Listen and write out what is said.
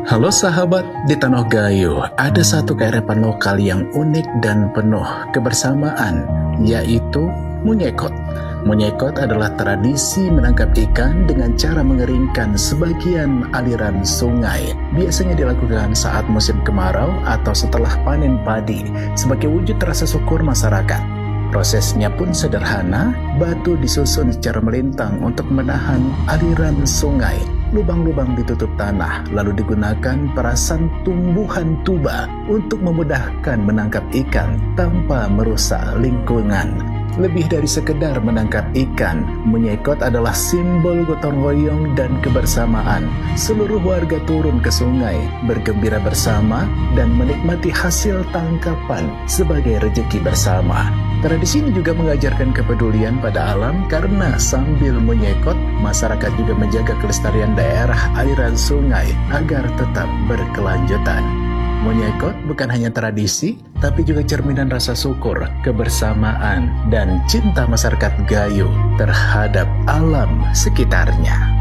Halo sahabat, di Tanah Gayo ada satu kearifan lokal yang unik dan penuh kebersamaan, yaitu munyekot. Munyekot adalah tradisi menangkap ikan dengan cara mengeringkan sebagian aliran sungai. Biasanya dilakukan saat musim kemarau atau setelah panen padi, sebagai wujud rasa syukur masyarakat. Prosesnya pun sederhana, batu disusun secara melintang untuk menahan aliran sungai. Lubang-lubang ditutup tanah, lalu digunakan perasan tumbuhan tuba untuk memudahkan menangkap ikan tanpa merusak lingkungan. Lebih dari sekedar menangkap ikan, munyekot adalah simbol gotong royong dan kebersamaan. Seluruh warga turun ke sungai, bergembira bersama, dan menikmati hasil tangkapan sebagai rezeki bersama. Tradisi ini juga mengajarkan kepedulian pada alam karena sambil munyekot, masyarakat juga menjaga kelestarian daerah aliran sungai agar tetap berkelanjutan. Munyekot bukan hanya tradisi, tapi juga cerminan rasa syukur, kebersamaan, dan cinta masyarakat Gayo terhadap alam sekitarnya.